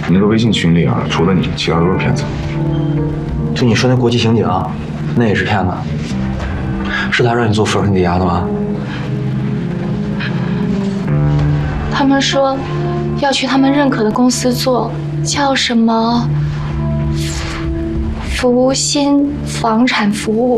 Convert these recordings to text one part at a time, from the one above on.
你那个微信群里啊，除了你，其他都是骗子。 就你说那国际刑警，那也是骗子。是他让你做俯卧撑抵押的吗？ 他们说要去他们认可的公司做，叫什么福星房产服务。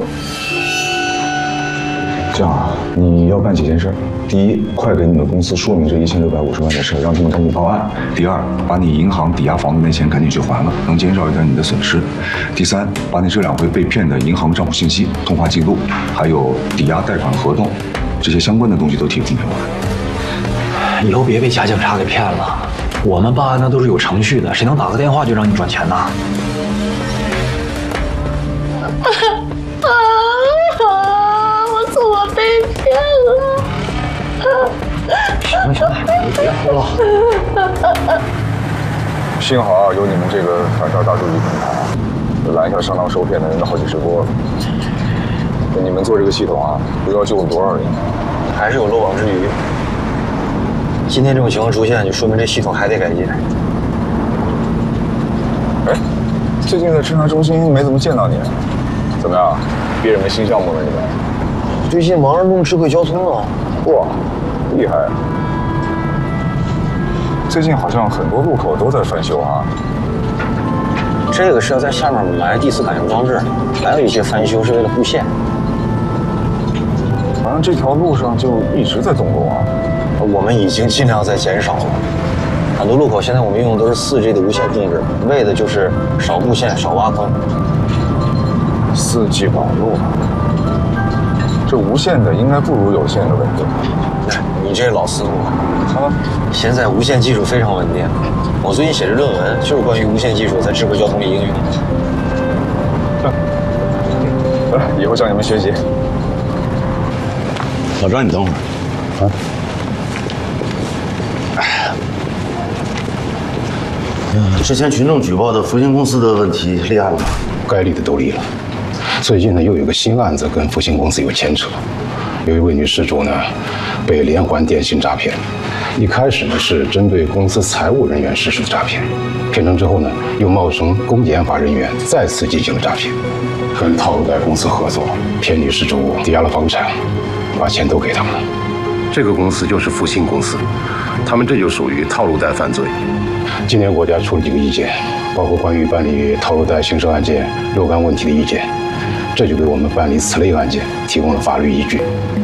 这样啊，你要办几件事。第一，快给你们公司说明这1650万的事，让他们赶紧报案。第二，把你银行抵押房子那钱赶紧去还了，能减少一点你的损失。第三，把你这2回被骗的银行账户信息、通话记录，还有抵押贷款合同，这些相关的东西都提供给我。 以后别被假警察给骗了。我们办案那都是有程序的，谁能打个电话就让你转钱呢？ 我怎么被骗了？ 行了，别哭了。 幸好啊，有你们这个反诈大数据平台，拦下上当受骗的人都好几十多了。你们做这个系统啊，不知道救了多少人， 还是有漏网之鱼。今天这种情况出现，就说明这系统还得改进。 哎，最近在侦查中心没怎么见到你，怎么样？憋什么新项目了？你们？ 最近忙着弄智慧交通呢。 哇，厉害！最近好像很多路口都在翻修啊。 这个是要在下面埋第4感应装置，还有一些翻修是为了布线。 好像这条路上就一直在动工啊。 我们已经尽量在减少了，很多路口现在我们用的都是4G 的无线控制，为的就是少布线、少挖坑。 4G 网络，这无线的应该不如有线的稳定。 你这老思路啊！ 现在无线技术非常稳定，我最近写的论文就是关于无线技术在智慧交通里应用。 以后向你们学习。 老张，你等会儿啊。之前群众举报的福星公司的问题立案了吗？ 该立的都立了。最近呢，又有个新案子跟福星公司有牵扯，有一位女事主呢被连环电信诈骗。一开始呢是针对公司财务人员实施的诈骗，骗成之后呢，又冒充公检法人员再次进行了诈骗，跟套路贷公司合作，骗女事主抵押了房产，把钱都给他们了。 这个公司就是福星公司，他们这就属于套路贷犯罪。 今年国家出了几个意见，包括关于办理套路贷刑事案件若干问题的意见，这就给我们办理此类案件提供了法律依据。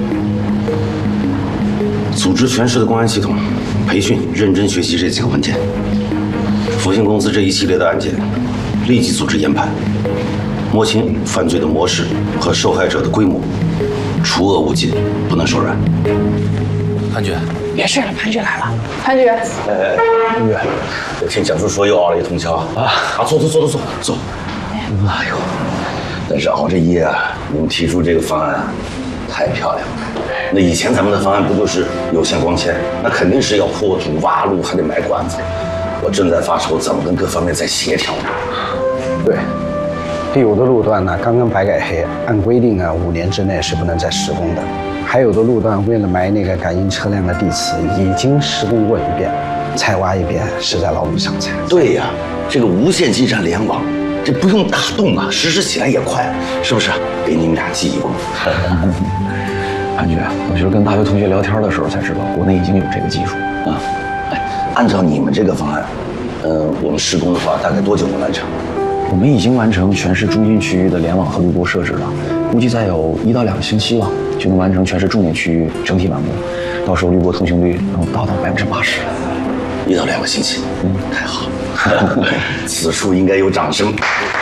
组织全市的公安系统，培训认真学习这几个文件。福星公司这一系列的案件，立即组织研判，摸清犯罪的模式和受害者的规模，除恶务尽，不能手软。 潘局， 别睡了，潘局来了。潘局， 潘局，我听蒋叔说又熬了一通宵啊！坐。哎呦，但是熬这夜啊，你们提出这个方案太漂亮了。那以前咱们的方案不就是有线光纤？那肯定是要破土挖路，还得埋管子。我正在发愁怎么跟各方面再协调呢。 对，有的路段呢刚刚白改黑，按规定啊5年之内是不能再施工的。还有的路段为了埋那个感应车辆的地磁，已经施工过一遍，再挖一遍实在劳民伤财。 对呀，这个无线基站联网，这不用打洞啊，实施起来也快，是不是？给你们俩记一功。 潘局，我就是跟大学同学聊天的时候才知道，国内已经有这个技术啊。哎，按照你们这个方案，我们施工的话，大概多久能完成？ 我们已经完成全市中心区域的联网和路拨设置了，估计再有1到2个星期吧，就能完成全市重点区域整体完工。到时候绿拨通行率能达到80%。 1到2个星期，太好了，此处应该有掌声。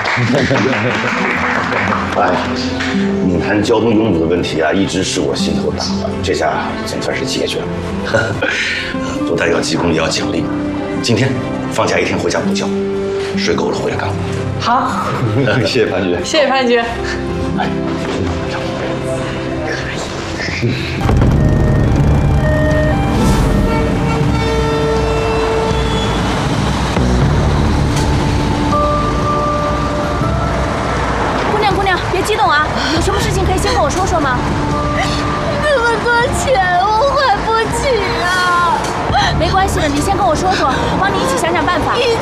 哎，拧谈交通拥堵的问题啊，一直是我心头大患，这下总算是解决了。不但要记功，也要奖励。今天放假1天回家补觉，睡够了回来干活。 好， 谢谢潘局， 谢谢潘局。 哎， 姑娘，别激动啊，有什么事情可以先跟我说说吗？ 那么多钱我还不起啊！ 没关系的，你先跟我说说，我帮你一起想想办法。